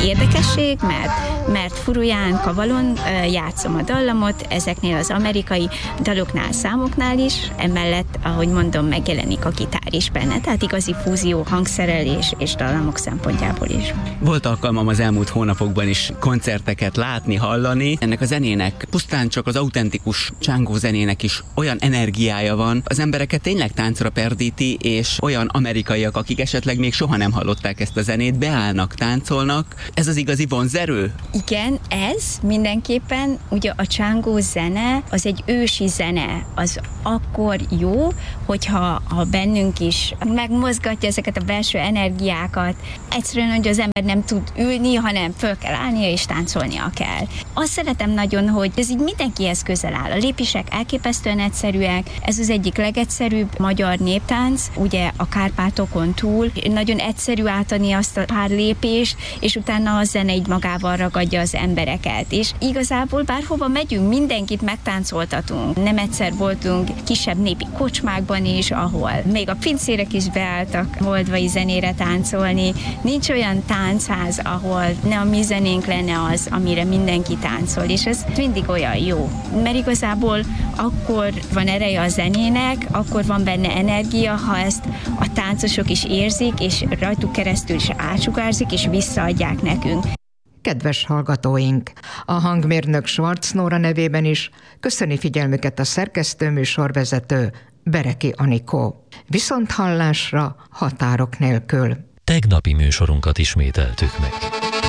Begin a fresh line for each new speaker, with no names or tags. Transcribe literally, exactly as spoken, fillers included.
érdekesség, mert, mert furuján, kavalon játszom a dallamot, ezeknél az amerikai daloknál, számoknál is, emellett, ahogy mondom, megjelenik a gitár is benne, tehát igazi fúzió hangszerelés és dallamok szempontjából is.
Volt alkalmam az elmúlt hónapokban is koncerteket látni, hallani. Ennek a zenének, pusztán csak az autentikus csángó zenének is olyan energiája van, az embereket tényleg táncra perdíti, és olyan amerikaiak, akik esetleg még soha nem hallották ezt a zenét, beállnak, táncolnak. Ez az igazi vonzerő?
Igen, ez mindenképpen, ugye a csángó zene, az egy ősi zene, az akkor jó, hogyha ha bennünk is megmozgatja ezeket a belső energiákat. Egyszerűen, hogy az ember nem tud ülni, hanem föl kell állnia és táncolnia kell. Azt szeretem nagyon, hogy ez így mindenkihez közel áll. A lépések elképesztően egyszerűek, ez az egyik legegyszerűbb magyar néptánc, ugye a Kárpátokon túl. Nagyon egyszerű átadni azt a pár lépést, és utána a zene így magával ragadja az embereket. És igazából bárhova megyünk, mindenkit megtáncoltatunk. Nem egyszer voltunk kisebb népi kocsmákban is, ahol még a pincérek is beálltak moldvai zenére táncolni. Nincs olyan táncház, ahol ne a mi zenénk lenne az, amire mindenki táncol, és ez mindig olyan jó. Mert igazából akkor van ereje a zenének, akkor van benne energia, ha ezt a táncosok is érzik, és rajtuk keresztül is átsugárzik, és visszaadják nekünk.
Kedves hallgatóink! A hangmérnök Schwarz Nóra nevében is köszöni figyelmüket a szerkesztő műsorvezető Bereki Anikó. Viszonthallásra határok nélkül.
Tegnapi műsorunkat ismételtük meg.